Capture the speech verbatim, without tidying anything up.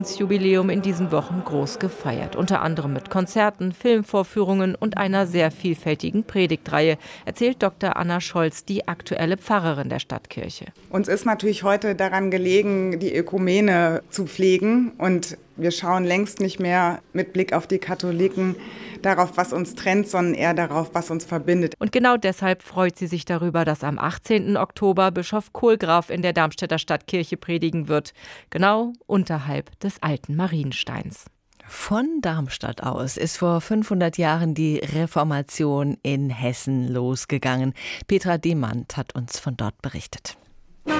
Das Jubiläum in diesen Wochen groß gefeiert, unter anderem mit Konzerten, Filmvorführungen und einer sehr vielfältigen Predigtreihe, erzählt Doktor Anna Scholz, die aktuelle Pfarrerin der Stadtkirche. Uns ist natürlich heute daran gelegen, die Ökumene zu pflegen, und wir schauen längst nicht mehr mit Blick auf die Katholiken darauf, was uns trennt, sondern eher darauf, was uns verbindet. Und genau deshalb freut sie sich darüber, dass am achtzehnten Oktober Bischof Kohlgraf in der Darmstädter Stadtkirche predigen wird, genau unterhalb des alten Mariensteins. Von Darmstadt aus ist vor fünfhundert Jahren die Reformation in Hessen losgegangen. Petra Demand hat uns von dort berichtet.